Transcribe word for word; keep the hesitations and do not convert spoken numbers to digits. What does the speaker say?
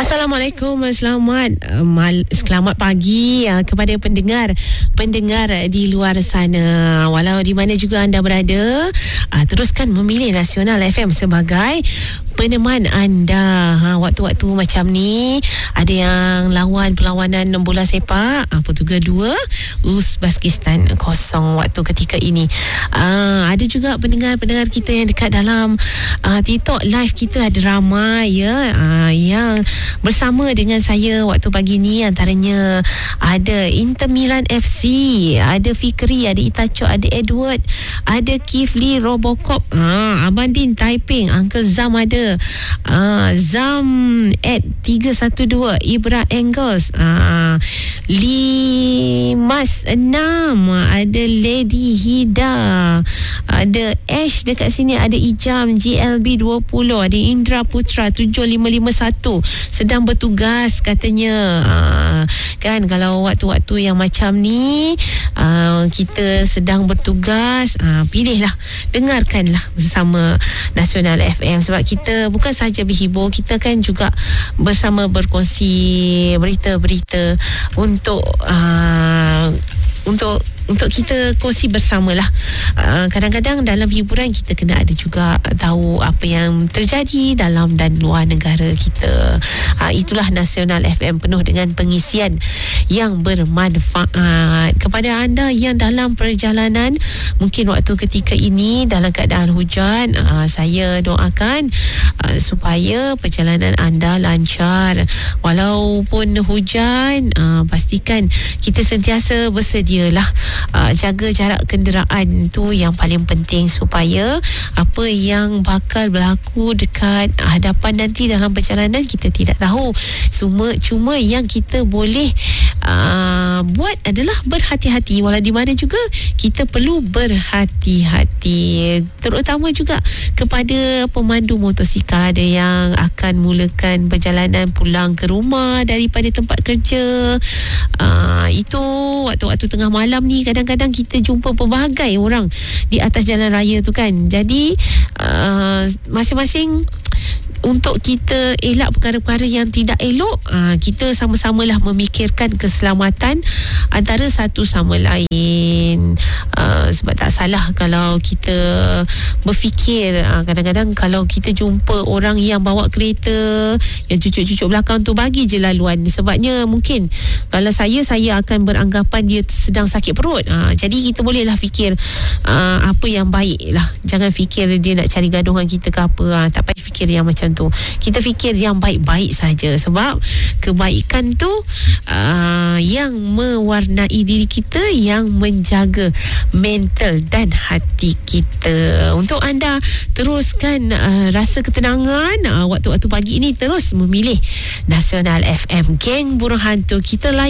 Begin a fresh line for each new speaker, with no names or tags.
Assalamualaikum, selamat uh, mal, selamat pagi uh, kepada pendengar pendengar di luar sana, walau di mana juga anda berada. Uh, teruskan memilih Nasional F M sebagai peneman anda. Ha, waktu-waktu macam ni ada yang lawan perlawanan bola sepak, uh, Portugal dua, Uzbekistan kosong waktu ketika ini. Uh, ada juga pendengar-pendengar kita yang dekat dalam uh, TikTok live kita, ada ramai ya uh, yang bersama dengan saya waktu pagi ni. Antaranya ada Inter Milan F C, ada Fikri, ada Itachok, ada Edward, ada Kifli Robocop, ah, Abang Din Taiping, Uncle Zam ada, ah, Zam at tiga satu dua, Ibra Engels, ah, Limas enam, ada Lady Hida, ada Ash dekat sini, ada Ijam G L B dua puluh, ada Indra Putra tujuh lima lima satu sedang bertugas katanya. uh, Kan kalau waktu-waktu yang macam ni uh, kita sedang bertugas, uh, pilihlah, dengarkanlah bersama Nasional F M, sebab kita bukan sahaja berhibur, kita kan juga bersama berkongsi berita-berita untuk uh, untuk untuk kita kongsi bersamalah. Uh, kadang-kadang dalam hiburan kita kena ada juga tahu apa yang terjadi dalam dan luar negara kita. Uh, itulah Nasional F M, penuh dengan pengisian yang bermanfaat kepada anda yang dalam perjalanan. Mungkin waktu ketika ini dalam keadaan hujan, uh, saya doakan uh, supaya perjalanan anda lancar. Walaupun hujan, uh, pastikan kita sentiasa bersedialah. Uh, jaga jarak kenderaan, tu yang paling penting, supaya apa yang bakal berlaku dekat hadapan nanti dalam perjalanan kita tidak tahu. Cuma, cuma yang kita boleh uh, buat adalah berhati-hati. Walau di mana juga kita perlu berhati-hati, terutama juga kepada pemandu motosikal. Ada yang akan mulakan perjalanan pulang ke rumah daripada tempat kerja. Uh, itu waktu-waktu tengah malam ni, kadang-kadang kita jumpa pelbagai orang di atas jalan raya tu kan. Jadi uh, masing-masing untuk kita elak perkara-perkara yang tidak elok, uh, kita sama-samalah memikirkan keselamatan antara satu sama lain. Uh, sebab tak salah kalau kita berfikir, uh, kadang-kadang kalau kita jumpa orang yang bawa kereta, yang cucuk-cucuk belakang tu, bagi je laluan. Sebabnya mungkin kalau saya, saya akan beranggapan dia sedang sakit perut. Uh, jadi kita bolehlah fikir uh, apa yang baik lah. Jangan fikir dia nak cari gaduh dengan kita ke apa. Uh, tak payah fikir yang macam tu. Kita fikir yang baik-baik saja, sebab kebaikan tu uh, yang mewarnai diri kita, yang menjaga mental dan hati kita. Untuk anda teruskan uh, rasa ketenangan uh, waktu-waktu pagi ini, terus memilih Nasional F M. Geng Burung Hantu, kita layan